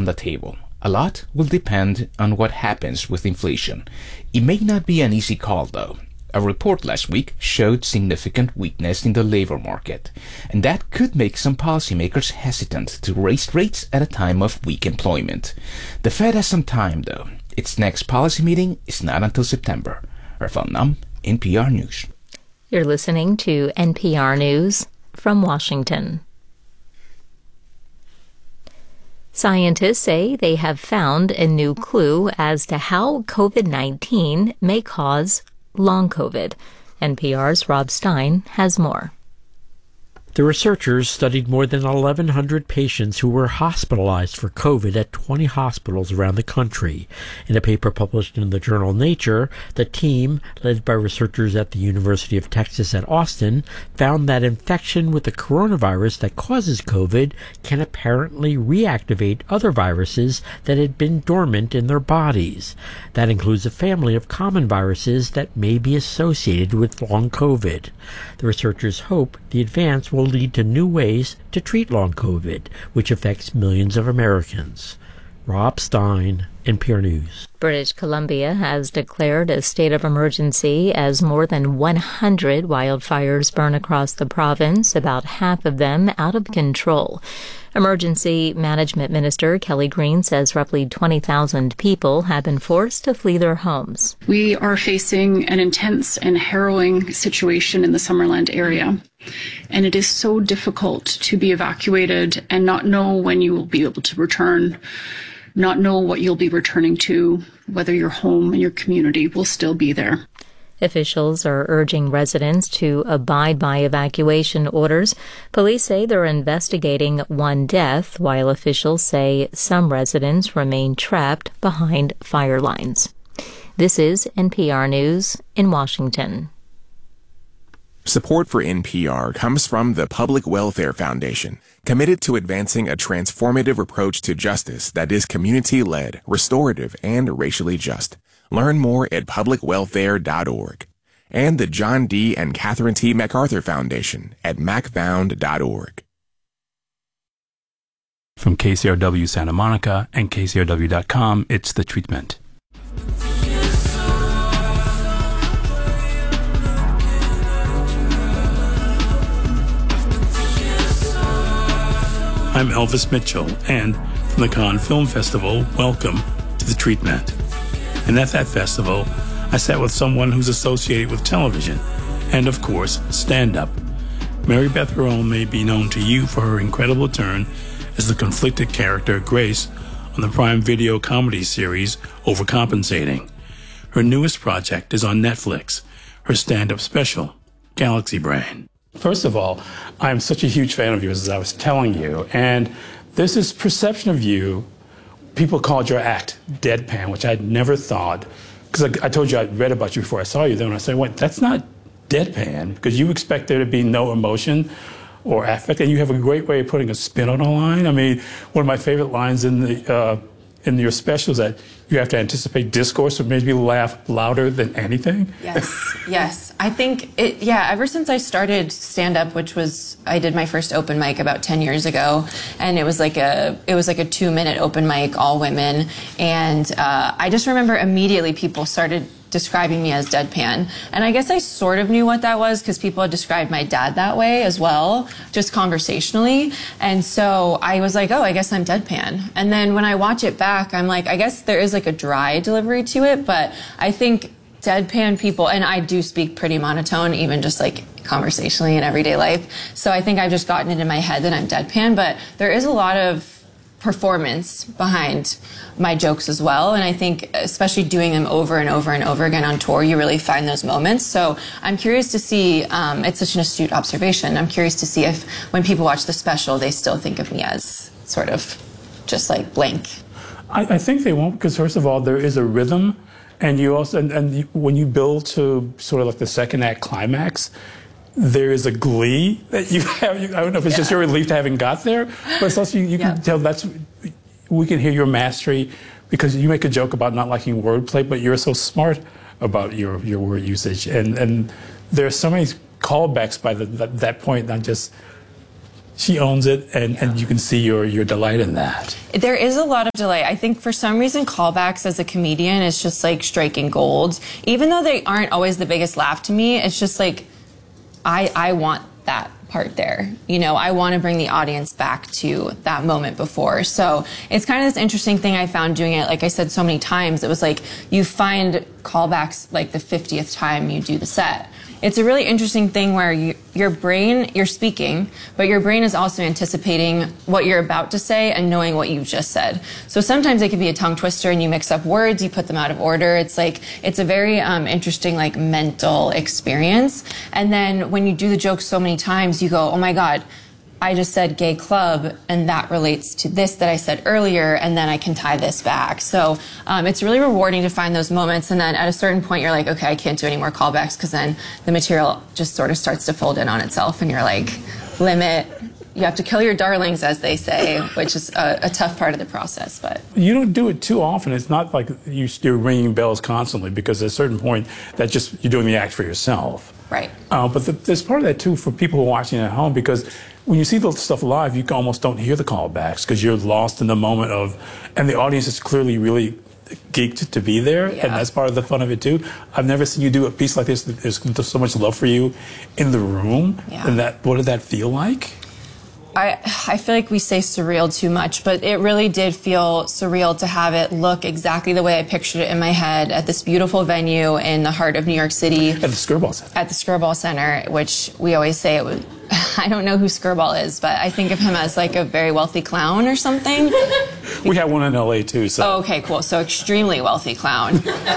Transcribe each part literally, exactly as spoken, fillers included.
on the table. A lot will depend on what happens with inflation. It may not be an easy call, though. A report last week showed significant weakness in the labor market, and that could make some policymakers hesitant to raise rates at a time of weak employment. The Fed has some time, though. Its next policy meeting is not until September. Irfan Nam, N P R News. You're listening to N P R News from Washington. Scientists say they have found a new clue as to how COVID nineteen may cause long COVID. N P R's Rob Stein has more. The researchers studied more than eleven hundred patients who were hospitalized for COVID at twenty hospitals around the country. In a paper published in the journal Nature, the team, led by researchers at the University of Texas at Austin, found that infection with the coronavirus that causes COVID can apparently reactivate other viruses that had been dormant in their bodies. That includes a family of common viruses that may be associated with long COVID. The researchers hope the advance will lead to new ways to treat long COVID, which affects millions of Americans. Rob Stein, N P R News. British Columbia has declared a state of emergency as more than one hundred wildfires burn across the province, about half of them out of control. Emergency Management Minister Kelly Green says roughly twenty thousand people have been forced to flee their homes. We are facing an intense and harrowing situation in the Summerland area, and it is so difficult to be evacuated and not know when you will be able to return, not know what you'll be returning to, whether your home and your community will still be there. Officials are urging residents to abide by evacuation orders. Police say they're investigating one death, while officials say some residents remain trapped behind fire lines. This is N P R News in Washington. Support for N P R comes from the Public Welfare Foundation, committed to advancing a transformative approach to justice that is community-led, restorative, and racially just. Learn more at public welfare dot org. And the John D. and Catherine T. MacArthur Foundation at mac found dot org. From K C R W Santa Monica and K C R W dot com, it's The Treatment. I'm Elvis Mitchell, and from the Cannes Film Festival, welcome to The Treatment. And at that festival, I sat with someone who's associated with television and, of course, stand-up. Mary Beth Earl may be known to you for her incredible turn as the conflicted character Grace on the Prime Video comedy series Overcompensating. Her newest project is on Netflix, her stand-up special, Galaxy Brain. First of all, I'm such a huge fan of yours, as I was telling you, and there's this perception of you. People called your act deadpan, which I'd never thought, because I, I told you I read about you before I saw you. Then when I said, wait, that's not deadpan, because you expect there to be no emotion or affect, and you have a great way of putting a spin on a line. I mean, one of my favorite lines in the uh, in your special is that you have to anticipate discourse, or maybe laugh louder than anything. Yes, yes. I think it, yeah, ever since I started stand-up, which was, I did my first open mic about ten years ago, and it was like a, it was like a two-minute open mic, all women, and uh, I just remember immediately people started describing me as deadpan. And I guess I sort of knew what that was because people had described my dad that way as well, just conversationally. And so I was like, oh, I guess I'm deadpan. And then when I watch it back, I'm like, I guess there is like a dry delivery to it, but I think deadpan people, and I do speak pretty monotone, even just like conversationally in everyday life. So I think I've just gotten it in my head that I'm deadpan, but there is a lot of performance behind my jokes as well, and I think especially doing them over and over and over again on tour, you really find those moments. So I'm curious to see, um, it's such an astute observation, I'm curious to see if when people watch the special they still think of me as sort of just like blank. I, I think they won't, because first of all there is a rhythm, and you also and, and you, when you build to sort of like the second act climax, there is a glee that you have. I don't know if it's yeah. just your relief to having got there, but it's also you, you yeah. can tell that's, we can hear your mastery, because you make a joke about not liking wordplay, but you're so smart about your, your word usage. And, and there are so many callbacks by the, that, that point, not just she owns it, and, yeah. and you can see your, your delight in that. There is a lot of delight. I think for some reason callbacks as a comedian is just like striking gold. Even though they aren't always the biggest laugh to me, it's just like, I, I want that part there. You know, I want to bring the audience back to that moment before. So it's kind of this interesting thing I found doing it. Like I said so many times, it was like you find callbacks like the fiftieth time you do the set. It's a really interesting thing where you, your brain, you're speaking, but your brain is also anticipating what you're about to say and knowing what you've just said. So sometimes it can be a tongue twister and you mix up words, you put them out of order. It's like, it's a very um, interesting like mental experience. And then when you do the joke so many times, you go, oh my God, I just said gay club, and that relates to this that I said earlier, and then I can tie this back. So um, it's really rewarding to find those moments, and then at a certain point you're like, okay, I can't do any more callbacks, because then the material just sort of starts to fold in on itself, and you're like, limit. You have to kill your darlings, as they say, which is a, a tough part of the process. But you don't do it too often. It's not like you, you're ringing bells constantly, because at a certain point, that just you're doing the act for yourself. Right. Uh, but the, there's part of that too for people who are watching at home, because when you see the stuff live, you almost don't hear the callbacks because you're lost in the moment of, and the audience is clearly really geeked to be there, yeah. and that's part of the fun of it too. I've never seen you do a piece like this. There's, there's so much love for you in the room, yeah. and that. What did that feel like? I, I feel like we say surreal too much, but it really did feel surreal to have it look exactly the way I pictured it in my head at this beautiful venue in the heart of New York City. At the Skirball Center. At the Skirball Center, which we always say it was, I don't know who Skirball is, but I think of him as like a very wealthy clown or something. We have one in L A too, so. Oh, okay, cool. So extremely wealthy clown.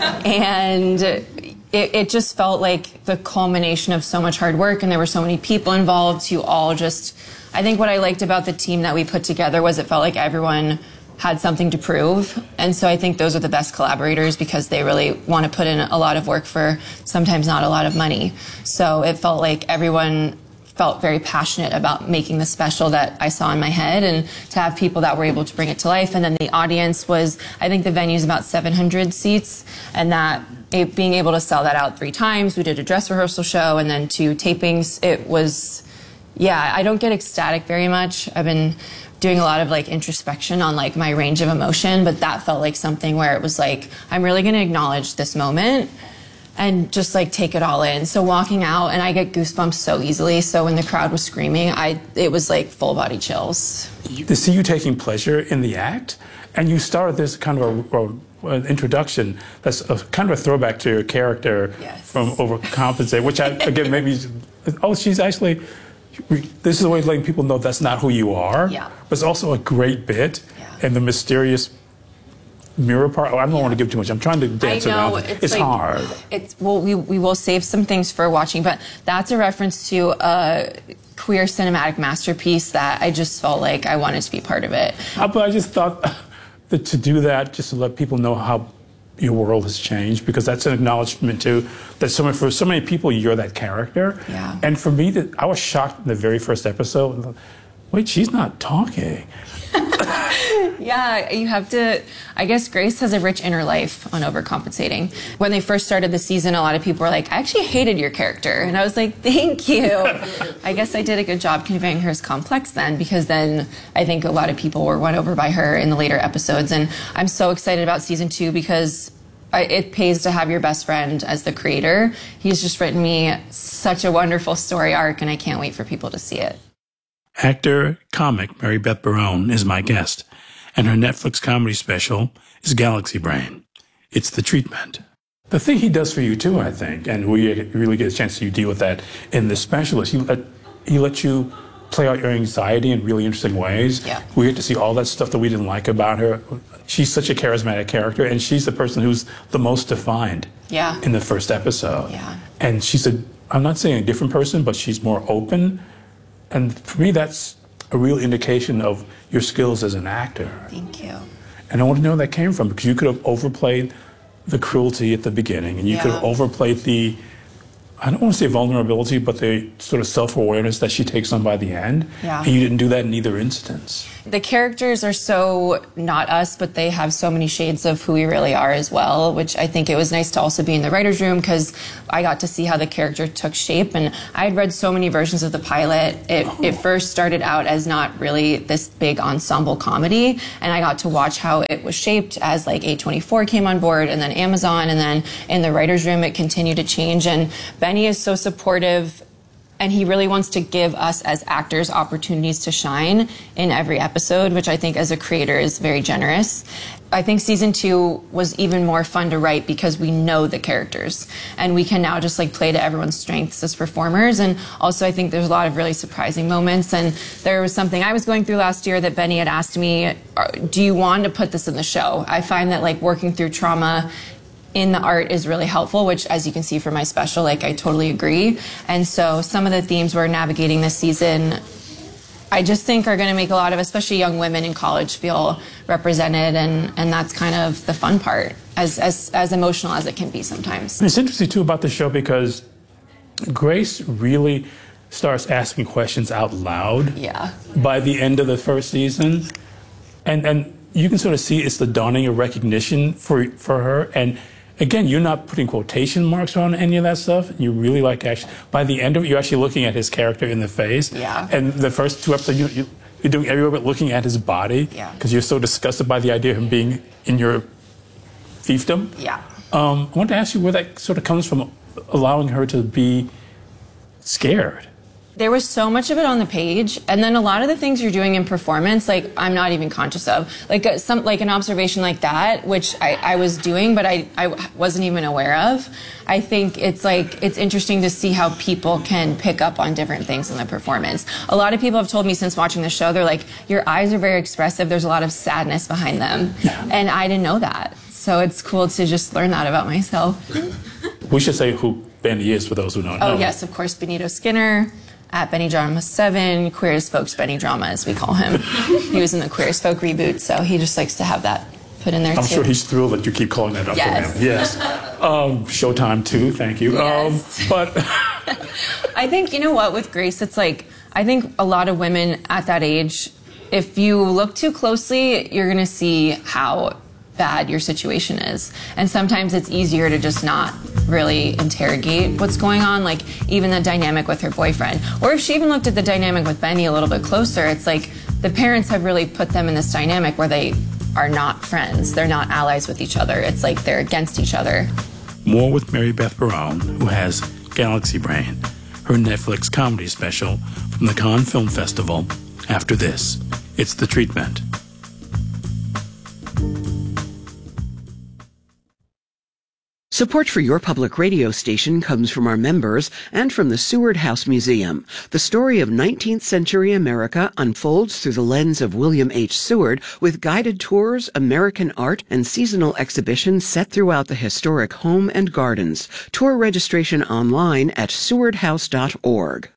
And it, it just felt like the culmination of so much hard work, and there were so many people involved who all just, I think what I liked about the team that we put together was it felt like everyone had something to prove. And so I think those are the best collaborators, because they really want to put in a lot of work for sometimes not a lot of money. So it felt like everyone felt very passionate about making the special that I saw in my head, and to have people that were able to bring it to life. And then the audience was, I think the venue's about seven hundred seats, and that it, being able to sell that out three times, we did a dress rehearsal show and then two tapings. It was, yeah, I don't get ecstatic very much. I've been doing a lot of like introspection on like my range of emotion, but that felt like something where it was like, I'm really going to acknowledge this moment and just like take it all in. So walking out, and I get goosebumps so easily. So when the crowd was screaming, I it was like full body chills. To see you taking pleasure in the act, and you started this kind of a, a, an introduction that's a, kind of a throwback to your character yes. from Overcompensate, which I, again, maybe, oh, she's actually, this is a way of letting people know that's not who you are. Yeah. But it's also a great bit, yeah. and the mysterious mirror part. Oh, I don't yeah. want to give too much. I'm trying to dance I know, around it. It's, it's like, hard. It's well, we we will save some things for watching, but that's a reference to a queer cinematic masterpiece that I just felt like I wanted to be part of it. Uh, but I just thought that to do that, just to let people know how your world has changed, because that's an acknowledgement too that so many, for so many people you're that character. Yeah. And for me, that I was shocked in the very first episode. Wait, she's not talking. Yeah, you have to, I guess Grace has a rich inner life on Overcompensating. When they first started the season, a lot of people were like, I actually hated your character. And I was like, thank you. I guess I did a good job conveying her as complex then, because then I think a lot of people were won over by her in the later episodes. And I'm so excited about season two, because I, it pays to have your best friend as the creator. He's just written me such a wonderful story arc, and I can't wait for people to see it. Actor, comic Mary Beth Barone is my guest, and her Netflix comedy special is Galaxy Brain. It's The Treatment. The thing he does for you too, I think, and we really get a chance to deal with that in this special, is he let, he lets you play out your anxiety in really interesting ways. Yeah. We get to see all that stuff that we didn't like about her. She's such a charismatic character, and she's the person who's the most defined yeah. in the first episode. Yeah. And she's a, I'm not saying a different person, but she's more open. And for me, that's a real indication of your skills as an actor. Thank you. And I want to know where that came from, because you could have overplayed the cruelty at the beginning, and you yeah. could have overplayed the I don't want to say vulnerability, but the sort of self-awareness that she takes on by the end. Yeah. And you didn't do that in either instance. The characters are so not us, but they have so many shades of who we really are as well, which I think it was nice to also be in the writer's room because I got to see how the character took shape. And I had read so many versions of the pilot. It, oh. it first started out as not really this big ensemble comedy, and I got to watch how it was shaped as like A twenty-four came on board and then Amazon, and then in the writer's room it continued to change. And Benny is so supportive, and he really wants to give us as actors opportunities to shine in every episode, which I think as a creator is very generous. I think season two was even more fun to write because we know the characters and we can now just like play to everyone's strengths as performers. And also I think there's a lot of really surprising moments. And there was something I was going through last year that Benny had asked me, do you want to put this in the show? I find that like working through trauma in the art is really helpful, which as you can see from my special, like I totally agree. And so some of the themes we're navigating this season, I just think are going to make a lot of, especially young women in college, feel represented, and, and that's kind of the fun part, as, as, as emotional as it can be sometimes. It's interesting too about the show because Grace really starts asking questions out loud yeah. by the end of the first season. And, and you can sort of see it's the dawning of recognition for, for her. And again, you're not putting quotation marks on any of that stuff. You really like actually, by the end of it, you're actually looking at his character in the face. Yeah. And the first two episodes, you, you, you're doing everywhere but looking at his body. Yeah. Because you're so disgusted by the idea of him being in your fiefdom. Yeah. Um, I want to ask you where that sort of comes from, allowing her to be scared. There was so much of it on the page, and then a lot of the things you're doing in performance, like I'm not even conscious of, like a, some like an observation like that, which I, I was doing, but I, I wasn't even aware of. I think it's like it's interesting to see how people can pick up on different things in the performance. A lot of people have told me since watching the show, they're like, your eyes are very expressive. There's a lot of sadness behind them, yeah. And I didn't know that. So it's cool to just learn that about myself. We should say who Benny is for those who don't know. Oh yes, of course, Benito Skinner. At Benny Drama seven, Queer as Folk's Benny Drama, as we call him. He was in the Queer as Folk reboot, so he just likes to have that put in there, I'm too. sure he's thrilled that you keep calling that up yes. for him. Yes. Um, Showtime, too. Thank you. Yes. Um, but I think, you know what, with Grace, it's like, I think a lot of women at that age, if you look too closely, you're going to see how bad your situation is. And sometimes it's easier to just not really interrogate what's going on, like even the dynamic with her boyfriend. Or if she even looked at the dynamic with Benny a little bit closer, it's like the parents have really put them in this dynamic where they are not friends. They're not allies with each other. It's like they're against each other. More with Mary Beth Barone, who has Galaxy Brain, her Netflix comedy special from the Cannes Film Festival, after this. It's The Treatment. Support for your public radio station comes from our members and from the Seward House Museum. The story of nineteenth century America unfolds through the lens of William H. Seward with guided tours, American art, and seasonal exhibitions set throughout the historic home and gardens. Tour registration online at seward house dot org.